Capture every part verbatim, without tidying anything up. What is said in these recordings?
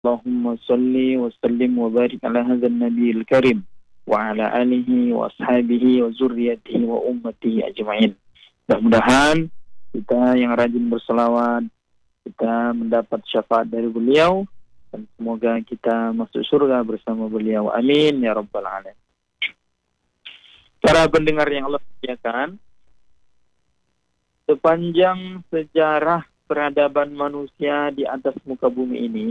Allahumma salli wa sallim wa barik ala hadzal nabiyil karim wa ala alihi wa ashabihi wa zurriyatihi wa ummatihi ajma'in. Mudah-mudahan kita yang rajin berselawat, kita mendapat syafaat dari beliau, dan semoga kita masuk surga bersama beliau. Amin ya rabbal alamin. Para pendengar yang Allah muliakan, sepanjang sejarah peradaban manusia di atas muka bumi ini,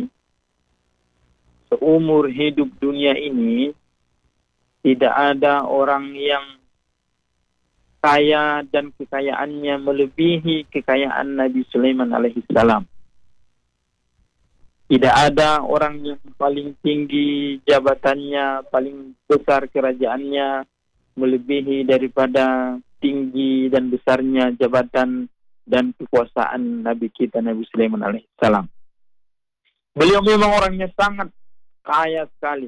seumur hidup dunia ini, tidak ada orang yang kaya dan kekayaannya melebihi kekayaan Nabi Sulaiman alaihissalam. Tidak ada orang yang paling tinggi jabatannya, paling besar kerajaannya, melebihi daripada tinggi dan besarnya jabatan dan kekuasaan Nabi kita Nabi Sulaiman alaihissalam. Beliau memang orangnya sangat kaya sekali.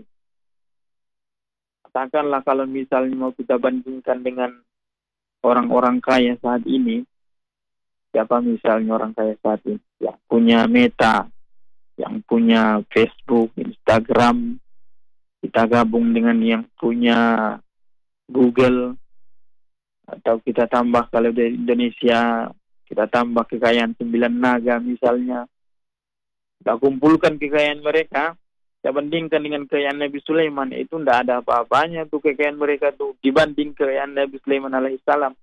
Katakanlah kalau misalnya mau kita bandingkan dengan orang-orang kaya saat ini, siapa misalnya orang kaya saat ini? Yang punya Meta, yang punya Facebook, Instagram, kita gabung dengan yang punya Google, atau kita tambah kalau dari Indonesia, kita tambah kekayaan sembilan naga misalnya, kita kumpulkan kekayaan mereka, kita bandingkan dengan kekayaan Nabi Sulaiman, itu tidak ada apa-apanya tuh kekayaan mereka tuh dibanding kekayaan Nabi Sulaiman alaihissalam.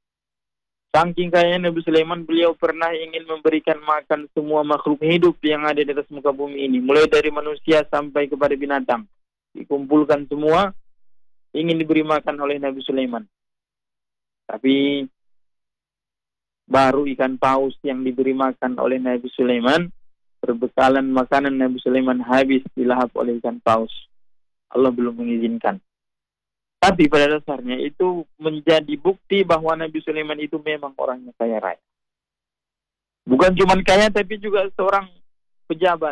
Saking kayaan Nabi Sulaiman, beliau pernah ingin memberikan makan semua makhluk hidup yang ada di atas muka bumi ini, mulai dari manusia sampai kepada binatang. Dikumpulkan semua, ingin diberi makan oleh Nabi Sulaiman. Tapi baru ikan paus yang diberi makan oleh Nabi Sulaiman, perbekalan makanan Nabi Sulaiman habis dilahap oleh ikan paus. Allah belum mengizinkan. Tapi pada dasarnya itu menjadi bukti bahwa Nabi Sulaiman itu memang orangnya kaya raya. Bukan cuma kaya, tapi juga seorang pejabat.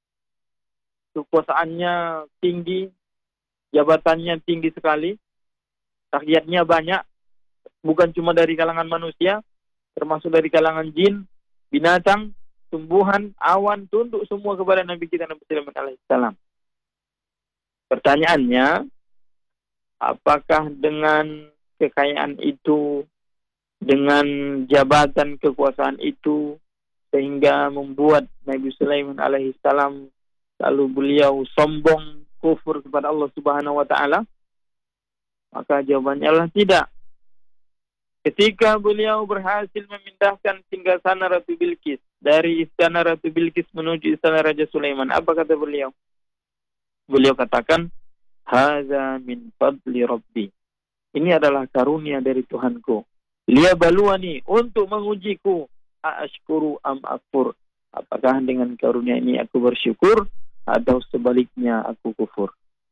Kekuasaannya tinggi, jabatannya tinggi sekali, rakyatnya banyak, bukan cuma dari kalangan manusia, termasuk dari kalangan jin, binatang, tumbuhan, awan, tunduk semua kepada Nabi kita Nabi Sulaiman alaihissalam. Pertanyaannya, apakah dengan kekayaan itu, dengan jabatan kekuasaan itu, sehingga membuat Nabi Sulaiman alaihissalam lalu beliau sombong, kufur kepada Allah Subhanahu wa taala? Maka jawabannya adalah tidak. Ketika beliau berhasil memindahkan singgasana Ratu Bilqis dari istana Ratu Bilqis menuju istana Raja Sulaiman, apa kata beliau? Beliau katakan, "Hadza min fadli Rabbi." Ini adalah karunia dari Tuhanku. Liyabluwani, untuk mengujiku, aashkuru am akfur. Apakah dengan karunia ini aku bersyukur atau sebaliknya aku kufur?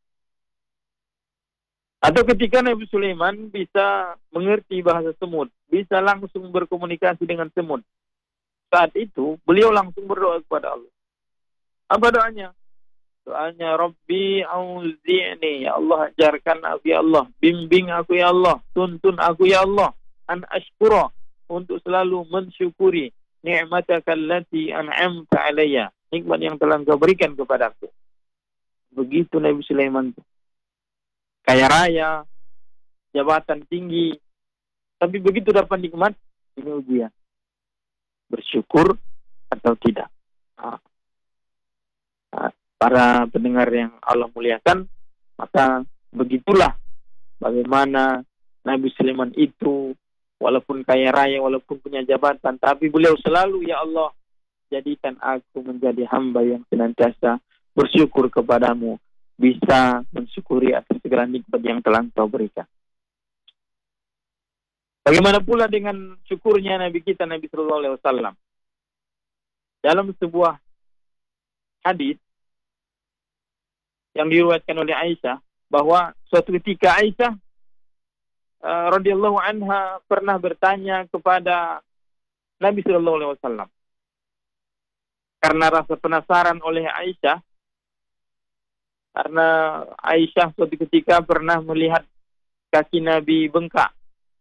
Atau ketika Nabi Sulaiman bisa mengerti bahasa semut, bisa langsung berkomunikasi dengan semut. Saat itu, beliau langsung berdoa kepada Allah. Apa doanya? Doanya, Rabbi auzi'ni, ya Allah, ajarkan aku ya Allah, bimbing aku ya Allah, tuntun aku ya Allah, an ashkura, untuk selalu mensyukuri ni'mataka allati an'amta alayya, nikmat yang telah Engkau berikan kepadaku. Begitu Nabi Sulaiman, kaya raya, jabatan tinggi, tapi begitu dapat nikmat, ini ujian. Bersyukur atau tidak. Nah, nah, para pendengar yang Allah muliakan, maka begitulah bagaimana Nabi Sulaiman itu, walaupun kaya raya, walaupun punya jabatan, tapi beliau selalu, ya Allah, jadikan aku menjadi hamba yang senantiasa bersyukur kepadamu, bisa mensyukuri atas segala nikmat yang telah Engkau berikan. Bagaimana pula dengan syukurnya Nabi kita Nabi Sallallahu Alaihi Wasallam? Dalam sebuah hadis yang diriwayatkan oleh Aisyah, bahwa suatu ketika Aisyah uh, radhiyallahu anha pernah bertanya kepada Nabi Sallallahu Alaihi Wasallam karena rasa penasaran oleh Aisyah. Karena Aisyah suatu ketika pernah melihat kaki Nabi bengkak.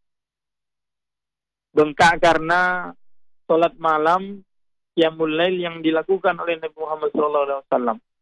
Bengkak karena sholat malam qiyamul lail yang dilakukan oleh Nabi Muhammad shallallahu alaihi wasallam.